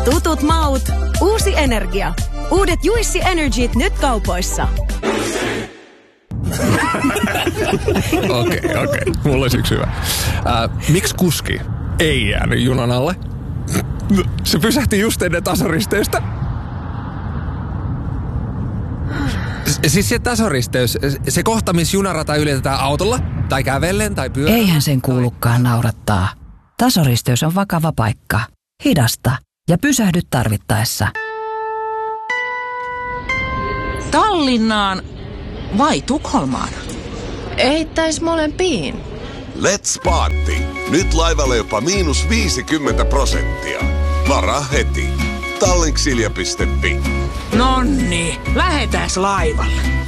Tutut maut, uusi energia. Uudet Juicy Energyt nyt kaupoissa. Okei. Mulla olisi yksi hyvä. Miksi kuski ei jäänyt junan alle? Se pysähti just ennen tasoristeystä. Siis se tasoristeys, se kohta, missä junarata ylitetään autolla, tai kävellen, tai pyörällä. Eihän sen kuulukaan naurattaa. Tasoristeys on vakava paikka. Hidasta ja pysähdy tarvittaessa. Tallinnaan vai Tukholmaan? Eittäis molempiin. Let's party! Nyt laivalle jopa -50%. Varaa heti. Tallinksilja.fi. Nonni, lähetääs laivalle.